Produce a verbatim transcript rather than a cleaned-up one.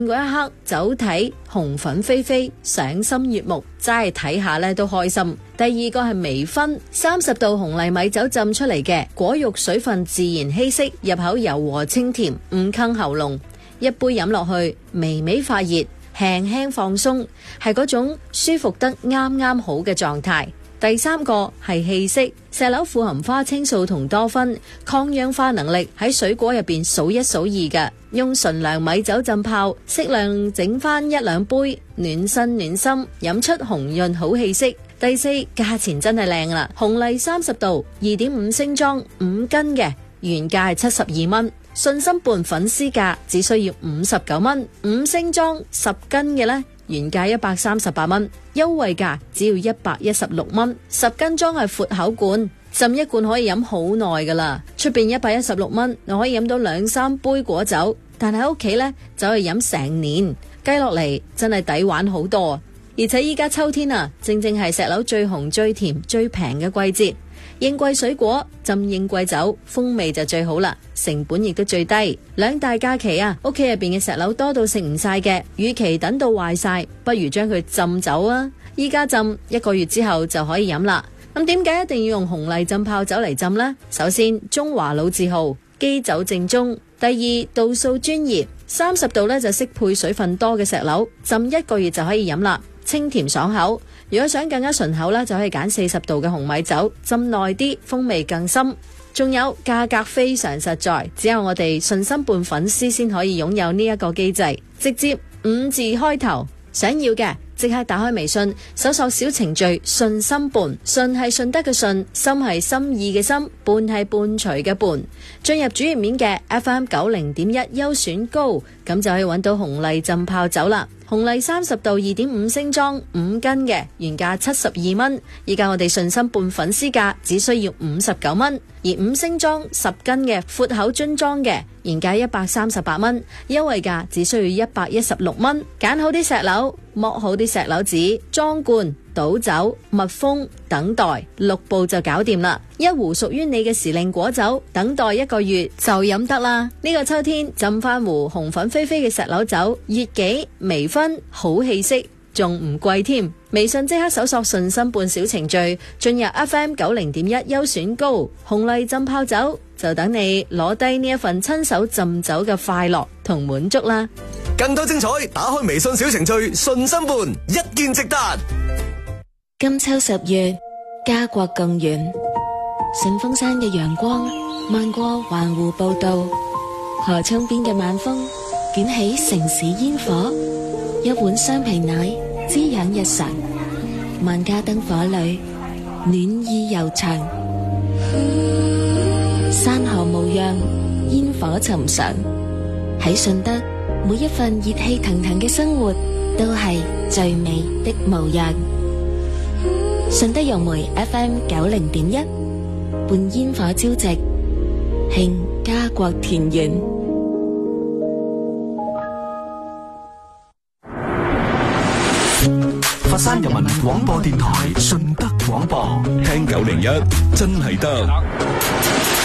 嗰一刻酒睇紅粉飛飛，賞心悅目，齋係睇下咧都開心。第二個係微醺，三十度紅荔米酒浸出嚟嘅果肉水分自然稀釋，入口柔和清甜，唔坑喉嚨。一杯飲落去，微微發熱，輕輕放鬆，係嗰種舒服得啱啱好嘅狀態。第三個係氣息，石榴富含花青素同多酚，抗氧化能力喺水果入邊數一數二嘅。用純糧米酒浸泡，適量整翻一兩杯，暖身暖心，飲出紅潤好氣息。第四，價錢真係靚啦，紅荔三十度，二點五升裝，五斤嘅，原價係七十二蚊。信心伴粉絲價只需要五十九蚊，五升裝十斤嘅呢，原價一百三十八蚊，優惠價只要一百一十六蚊。十斤裝係闊口罐，浸一罐可以飲好耐噶啦。出邊一百一十六蚊，你可以飲到兩三杯果酒，但喺屋企呢，就可以飲成年，計落嚟真係抵玩好多。而且依家秋天啊，正正係石榴最紅、最甜、最平嘅季節。應季水果浸應季酒，風味就最好啦，成本亦都最低。兩大假期啊，屋企入邊嘅石榴多到食唔晒嘅，與其等到壞晒，不如將佢浸酒啊！依家浸，一個月之後就可以飲啦。咁點解一定要用紅荔浸泡酒嚟浸呢？首先，中華老字號，基酒正宗；第二，度數專業，三十度呢就適配水分多嘅石榴，浸一個月就可以飲啦，清甜爽口。如果想更加順口呢，就可以揀四十度嘅紅米酒，浸耐啲，風味更深。仲有價格非常實在，只有我哋信心伴粉絲先可以擁有呢一個機制，直接五字開頭，想要嘅即刻打開微信，搜索小程序信心伴，信係順德嘅信，心係心意嘅心，伴係伴隨嘅伴。進入主頁面嘅 F M 九零點一優選高，咁就可以揾到紅荔浸泡酒啦。紅荔三十度二點五升裝五斤嘅，原價七十二蚊，依家我哋信心伴粉絲價只需要五十九蚊，而五升裝十斤嘅闊口樽裝嘅，原價一百三十八蚊，優惠價只需要一百一十六蚊。揀好啲石榴，剝好啲石榴紙，裝罐、倒酒、密封、等待，六步就搞掂啦。一壺屬於你嘅時令果酒，等待一個月就飲得啦。呢個秋天浸翻壺紅粉飛飛嘅石榴酒，熱幾微醺，好氣息，仲唔貴添。微信即刻搜索信心伴小程序，進入 F M 九零點一優選高，紅荔浸泡酒，就等你攞低呢一份親手浸酒嘅快樂同滿足啦。 更多精彩，打開微信小程序信心伴，一見即得。 金秋十月，家國更遠，順峰山嘅陽光漫過環湖步道，河涌邊嘅晚風捲起城市煙火，一碗雙皮奶滋養日常，萬家燈火裏暖意悠長。山河無恙，煙火尋常，喺順德每一份熱氣騰騰嘅生活都係最美的模樣。順德融媒 F M 九零點一，伴煙火朝夕，慶家國田園。 佛山人民廣播電台順德廣播，聽九零一真係得。